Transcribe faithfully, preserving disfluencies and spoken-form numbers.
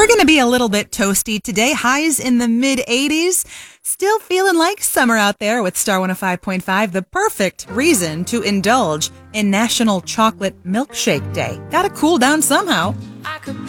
We're going to be a little bit toasty today. Highs in the mid eighties. Still feeling like summer out there with Star one oh five point five. The perfect reason to indulge in National Chocolate Milkshake Day. Gotta cool down somehow.